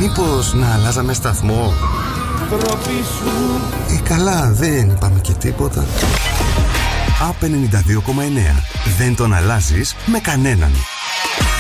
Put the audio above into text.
Μήπως να αλλάζαμε σταθμό? Καλά, δεν είπαμε και τίποτα. Α, 92,9. Δεν τον αλλάζεις με κανέναν.